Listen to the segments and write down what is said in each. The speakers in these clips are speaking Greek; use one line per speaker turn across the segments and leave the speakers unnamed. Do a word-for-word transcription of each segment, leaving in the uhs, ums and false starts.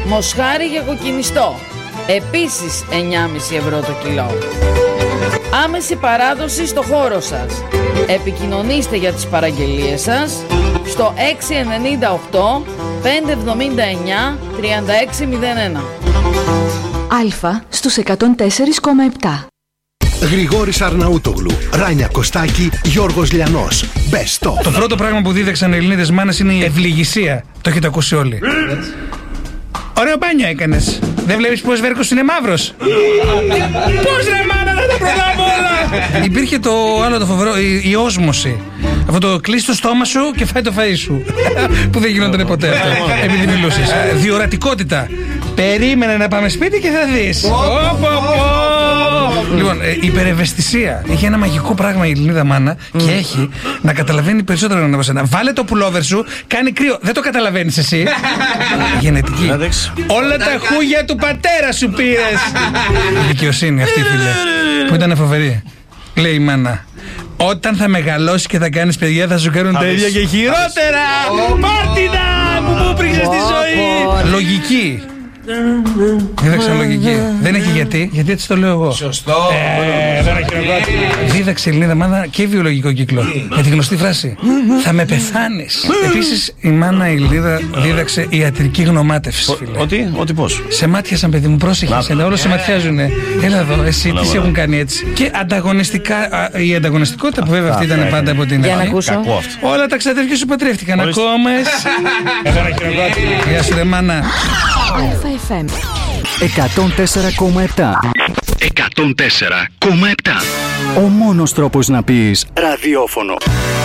Μοσχάρι για κοκκινιστό, επίσης εννιά κόμμα πέντε ευρώ το κιλό. Άμεση παράδοση στο χώρο σας. Επικοινωνήστε για τις παραγγελίες σας στο έξι εννιά οκτώ πέντε εβδομήντα εννιά τριάντα έξι μηδέν ένα.
Αλφα στους εκατόν τέσσερα κόμμα επτά.
Γρηγόρης Αρναούτογλου, Ράνια Κωστάκη, Γιώργος Λιανός. Best of.
Το πρώτο πράγμα που δίδαξαν οι Ελληνίδες μάνες είναι η ευληγησία. Το έχετε ακούσει όλοι. Ωραίο μπάνιο έκανες. Δεν βλέπεις πως Βέρκος είναι μαύρος? Πώς ρε μάνα, δεν τα προλάβω όλα. Υπήρχε το άλλο το φοβερό, η, η όσμωση. Αυτό το κλείσει το στόμα σου και φάει το φαΐ σου. Που δεν γινόταν ποτέ αυτό. Επειδή μιλούσες. Διορατικότητα. Περίμενε να πάμε σπίτι και θα δεις. Λοιπόν, ε, υπερευαισθησία. Έχει ένα μαγικό πράγμα η Ελληνίδα μάνα και έχει να καταλαβαίνει περισσότερο από σένα. Βάλε το πουλόβερ σου, κάνει κρύο. Δεν το καταλαβαίνεις εσύ. Γενετική. Όλα τα χούγια του πατέρα σου πήρες. Η δικαιοσύνη αυτή, φίλε. Που ήταν φοβερή. Λέει η μάνα. Όταν θα μεγαλώσεις και θα κάνεις παιδιά, θα σου κάνουν τα ίδια και χειρότερα. Μάρτινα που μου πρίξες τη ζωή. Λογική. Δίδαξε λογική. Δεν έχει γιατί, γιατί έτσι το λέω εγώ.
Σωστό.
Ε, δεν έχει λογική. Δίδαξε η Ελληνίδα μάνα και βιολογικό κύκλο. Με τη γνωστή φράση. Θα με πεθάνεις. Επίσης η μάνα η Ελληνίδα δίδαξε ιατρική γνωμάτευση.
Ότι, ότι πώς?
Σε μάτιασαν, παιδί μου, πρόσεχε. Όλα σε ματιάζουνε. Έλα εδώ, εσύ τι σε έχουν κάνει έτσι. Και ανταγωνιστικά, η ανταγωνιστικότητα που βέβαια αυτή ήταν πάντα από την αρχή. Όλα τα ξαδέρφια σου παντρεύτηκαν. Ακόμα εσύ. Γεια σου, ρε μάνα.
Αλφα εφ εμ
εκατόν τέσσερα κόμμα επτά.
εκατόν τέσσερα κόμμα επτά.
Ο μόνος τρόπος να πεις ραδιόφωνο.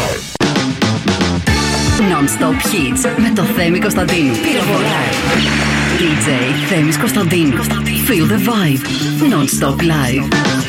Non-stop hits με το Θέμη Κωνσταντίνου. Πυροβολά. ντι τζέι Θέμης Κωνσταντίνου. Feel the vibe. Non-stop live.